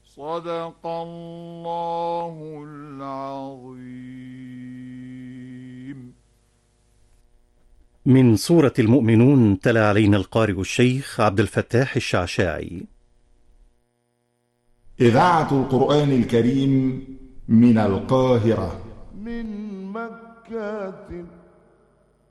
صدق الله العظيم. من سورة المؤمنون تلا علينا القارئ الشيخ عبد الفتاح الشعشاعي. إذاعة القرآن الكريم من القاهرة. من مكة